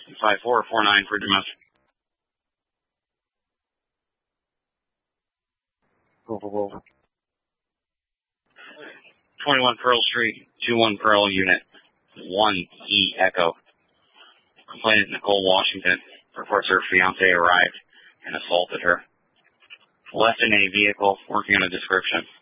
5449 for domestic. Over. 21 Pearl Street, 21 Pearl Unit, 1E Echo. Complainant Nicole Washington reports her fiance arrived and assaulted her. Left in a vehicle, working on a description.